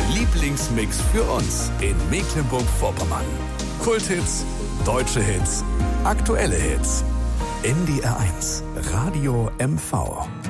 Lieblingsmix für uns in Mecklenburg-Vorpommern. Kulthits, deutsche Hits, aktuelle Hits. NDR 1 Radio MV.